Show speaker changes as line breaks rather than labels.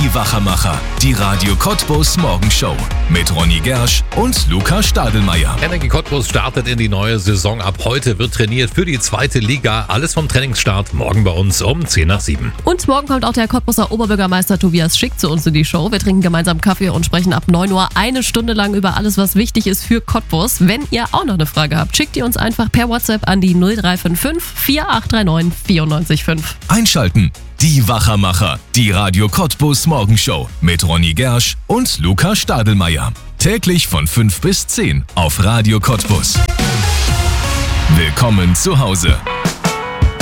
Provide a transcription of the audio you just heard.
Die Wachermacher, die Radio Cottbus Morgenshow mit Ronny Gersch und Luca Stadelmeier.
Energie Cottbus startet in die neue Saison. Ab heute wird trainiert für die 2. Liga. Alles vom Trainingsstart morgen bei uns um 6:10.
Und morgen kommt auch der Cottbuser Oberbürgermeister Tobias Schick zu uns in die Show. Wir trinken gemeinsam Kaffee und sprechen ab 9 Uhr eine Stunde lang über alles, was wichtig ist für Cottbus. Wenn ihr auch noch eine Frage habt, schickt ihr uns einfach per WhatsApp an die 0355 4839 94,5.
Einschalten. Die Wachermacher, die Radio Cottbus Morgenshow mit Ronny Gersch und Luca Stadelmeier. Täglich von 5 bis 10 auf Radio Cottbus. Willkommen zu Hause.